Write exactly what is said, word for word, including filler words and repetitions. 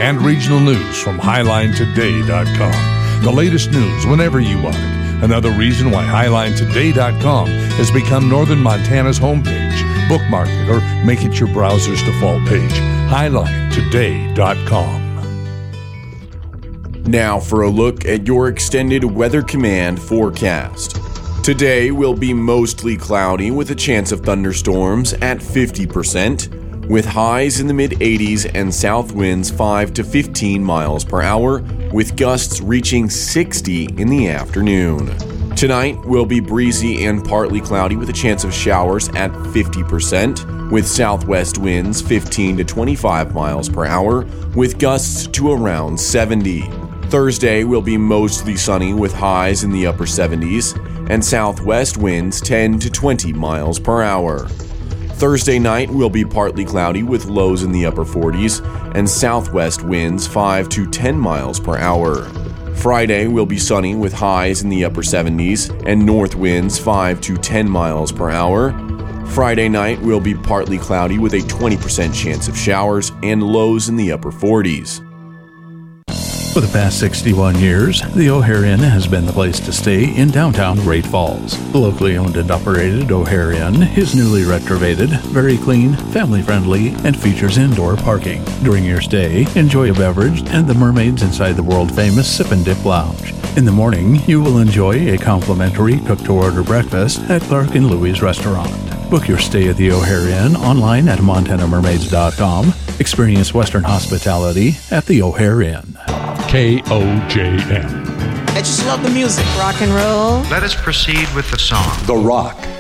and regional news from highline today dot com. The latest news whenever you want it. Another reason why highline today dot com has become Northern Montana's homepage. Bookmark it or make it your browser's default page. highline today dot com. Now for a look at your extended Weather Command forecast. Today will be mostly cloudy with a chance of thunderstorms at fifty percent, with highs in the mid eighties and south winds five to fifteen miles per hour, with gusts reaching sixty in the afternoon. Tonight will be breezy and partly cloudy with a chance of showers at fifty percent, with southwest winds fifteen to twenty-five miles per hour, with gusts to around seventy. Thursday will be mostly sunny with highs in the upper seventies and southwest winds ten to twenty miles per hour. Thursday night will be partly cloudy with lows in the upper forties and southwest winds five to ten miles per hour. Friday will be sunny with highs in the upper seventies and north winds five to ten miles per hour. Friday night will be partly cloudy with a twenty percent chance of showers and lows in the upper forties. For the past sixty-one years, the O'Hare Inn has been the place to stay in downtown Great Falls. The locally owned and operated O'Hare Inn is newly retrofitted, very clean, family-friendly, and features indoor parking. During your stay, enjoy a beverage and the mermaids inside the world-famous Sip and Dip Lounge. In the morning, you will enjoy a complimentary cook-to-order breakfast at Clark and Louie's Restaurant. Book your stay at the O'Hare Inn online at montana mermaids dot com. Experience Western hospitality at the O'Hare Inn. K O J M. I just love the music. Rock and roll. Let us proceed with the song. The Rock